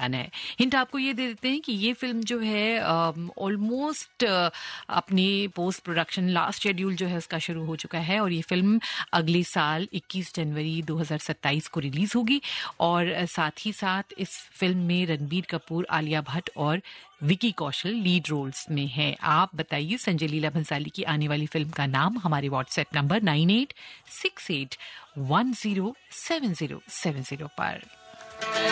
गाना है। हिंट आपको ये दे देते हैं कि ये फिल्म जो है ऑलमोस्ट अपनी पोस्ट प्रोडक्शन लास्ट शेड्यूल जो है उसका शुरू हो चुका है और ये फिल्म अगले साल 21 जनवरी 2027 को रिलीज होगी। और साथ ही साथ इस फिल्म में रणबीर कपूर, आलिया भट्ट और विकी कौशल लीड रोल्स में है। आप बताइए संजय लीला भंसाली की आने वाली फिल्म का नाम हमारे व्हाट्सएप नंबर 9868107070 पर।